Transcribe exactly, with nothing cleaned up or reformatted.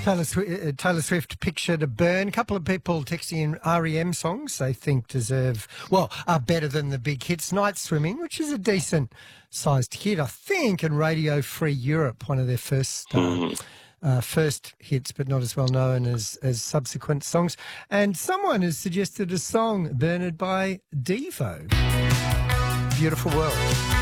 Taylor Swift, uh, Taylor Swift Picture to Burn. A couple of people texting in R E M songs they think deserve, well, are better than the big hits. Night Swimming, which is a decent sized hit, I think, and Radio Free Europe, one of their first uh, Mm. uh, first hits, but not as well known as, as subsequent songs. And someone has suggested a song, Bernard by Devo. Beautiful World.